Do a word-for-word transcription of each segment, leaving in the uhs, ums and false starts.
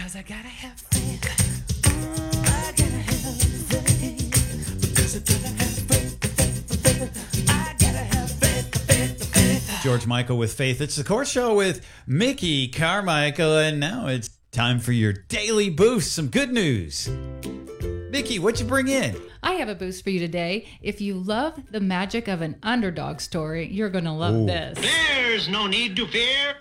'Cause I gotta have faith. I gotta have faith. Because I gotta have faith. I gotta have faith, faith, faith. George Michael with Faith. It's the Course Show with Mickey Carmichael, and now it's time for your daily boost. Some good news. Mickey, what'd you bring in? I have a boost for you today. If you love the magic of an underdog story, you're going to love Ooh. this. There's no need to fear.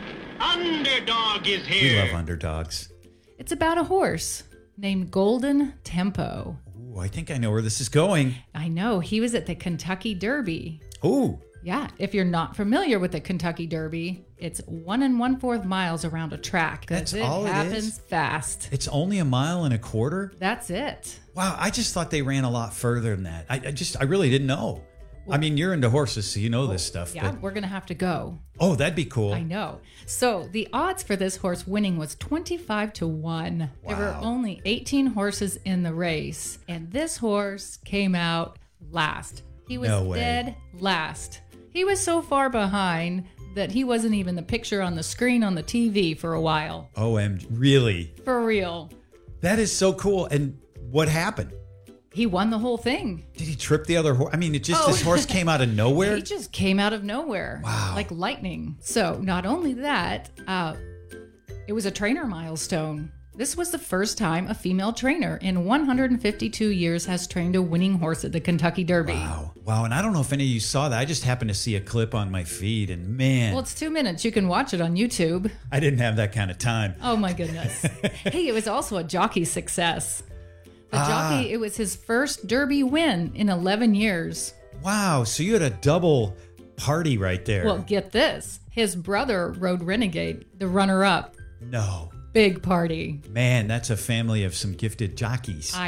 Underdog is here. We love underdogs. It's about a horse named Golden Tempo. Ooh, I think I know where this is going. I know. He was at the Kentucky Derby. Ooh. Yeah, if you're not familiar with the Kentucky Derby, it's one and one fourth miles around a track. That's it all it happens is? fast. It's only a mile and a quarter? That's it. Wow, I just thought they ran a lot further than that. I, I just, I really didn't know. I mean, you're into horses, so you know this stuff. Yeah, but... we're going to have to go. Oh, that'd be cool. I know. So the odds for this horse winning was twenty-five to one. There were Wow. only eighteen horses in the race, and this horse came out last. He was No way. dead last. He was so far behind that he wasn't even the picture on the screen on the T V for a while. O M G, really? For real. That is so cool. And what happened? He won the whole thing. Did he trip the other horse? I mean, it just Oh. this horse came out of nowhere. He just came out of nowhere. Wow. Like lightning. So not only that, uh, it was a trainer milestone. This was the first time a female trainer in one hundred fifty-two years has trained a winning horse at the Kentucky Derby. Wow. Wow. And I don't know if any of you saw that. I just happened to see a clip on my feed, and man, Well, it's two minutes. You can watch it on YouTube. I didn't have that kind of time. Oh my goodness. Hey, it was also a jockey success. The Ah. jockey, it was his first Derby win in eleven years. Wow. So you had a double party right there. Well, get this. His brother rode Renegade, the runner-up. no. Big party. Man, that's a family of some gifted jockeys. I